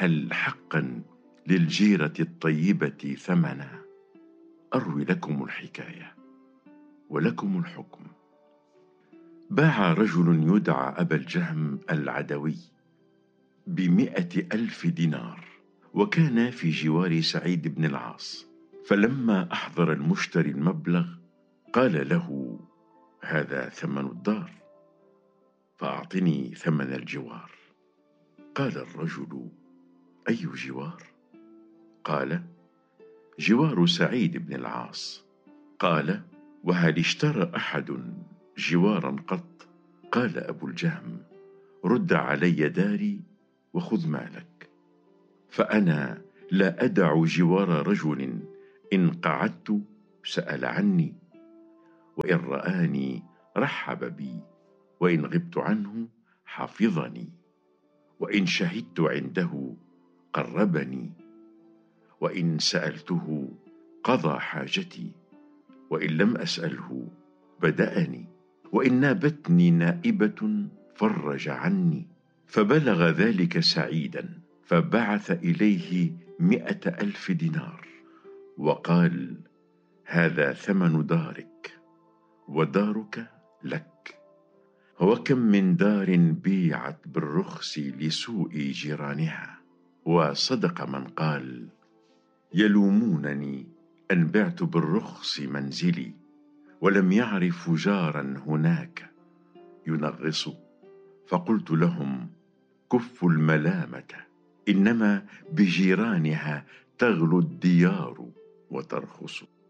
هل حقا للجيرة الطيبة ثمنا؟ أروي لكم الحكاية ولكم الحكم. باع رجل يدعى أبا الجهم العدوي ب100,000 دينار، وكان في جوار سعيد بن العاص. فلما أحضر المشتري المبلغ قال له: هذا ثمن الدار، فأعطني ثمن الجوار. قال الرجل: أي جوار؟ قال: جوار سعيد بن العاص. قال: وهل اشترى أحد جوارا قط؟ قال أبو الجهم: رد علي داري وخذ مالك، فأنا لا أدع جوار رجل إن قعدت سأل عني، وإن رآني رحب بي، وإن غبت عنه حفظني، وإن شهدت عنده قربني، وإن سألته قضى حاجتي، وإن لم أسأله بدأني، وإن نابتني نائبة فرج عني. فبلغ ذلك سعيدا، فبعث إليه 100,000 دينار، وقال: هذا ثمن دارك، ودارك لك. وكم من دار بيعت بالرخص لسوء جيرانها. وصدق من قال: يلومونني أن بعت بالرخص منزلي، ولم يعرفوا جارا هناك ينغص. فقلت لهم: كفوا الملامة، إنما بجيرانها تغلو الديار وترخص.